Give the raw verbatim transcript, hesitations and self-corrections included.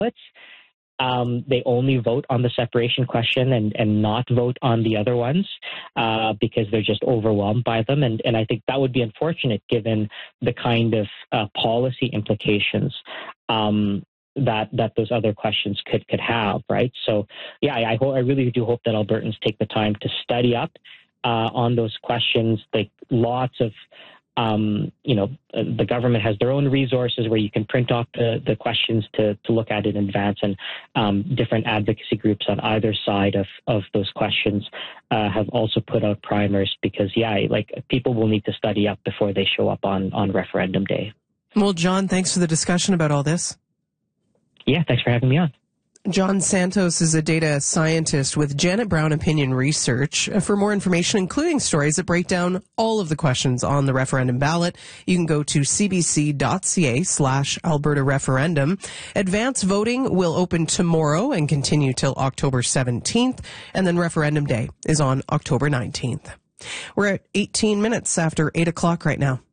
Um, they only vote on the separation question and, and not vote on the other ones uh, because they're just overwhelmed by them. And, and I think that would be unfortunate given the kind of uh, policy implications um, that that those other questions could could have, right? So, yeah, I, I, hope, I really do hope that Albertans take the time to study up uh, on those questions. Like lots of Um, you know, the government has their own resources where you can print off the, the questions to, to look at it in advance, and um, different advocacy groups on either side of, of those questions uh, have also put out primers because, yeah, like people will need to study up before they show up on, on referendum day. Well, John, thanks for the discussion about all this. Yeah, thanks for having me on. John Santos is a data scientist with Janet Brown Opinion Research. For more information, including stories that break down all of the questions on the referendum ballot, you can go to cbc.ca slash Alberta referendum. Advance voting will open tomorrow and continue till October seventeenth, and then referendum day is on October nineteenth. We're at eighteen minutes after eight o'clock right now.